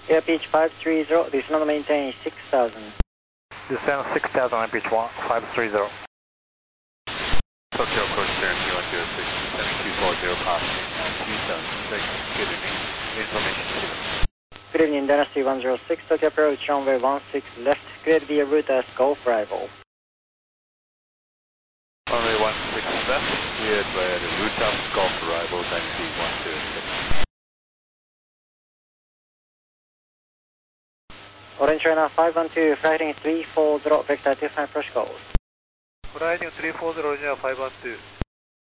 Air pitch 530, descend maintain 6000. Descend 6000 on pitch 530. Tokyo approach turn 2106, 7240 past, Houston, good evening, information to. Good evening, Dynasty 106, Tokyo approach runway 16 left, cleared via route as Gulf arrival. Runway 16 left, cleared via the route as Gulf arrival, Dynasty 106. Orange China 512, flighting 340, vector 25 approach goals. Flighting 340, Roger 512.